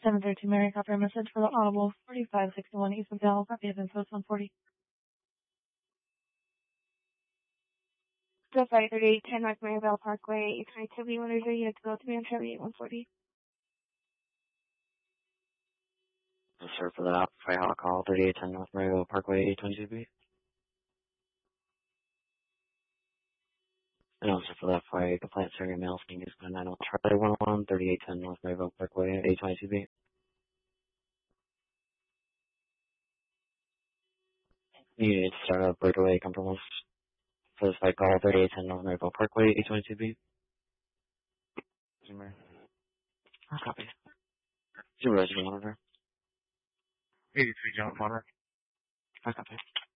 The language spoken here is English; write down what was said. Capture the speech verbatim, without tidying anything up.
seven thirty-two Mary, copy a message for the Audible forty-five sixty-one East McDowell, copy of info one forty. So sorry, thirty-eight ten North Maryville Parkway, eight twenty-two B one zero, unit to go to me on Chevy one forty. Yes, sir, for that, Fire call, thirty-eight ten North Maryville Parkway, eight twenty-two B. And also for that, Fire complaint area mail, speaking is nine one Charlie one one, thirty-eight ten North Maryville Parkway, eight twenty-two B. You need to start a breakaway compromise. For this flight call, thirty-eight ten North Maryville Parkway, eight twenty-two B. Zoomer. Oh, copy. Zero resident monitor. eighty-three John Connor. I copy.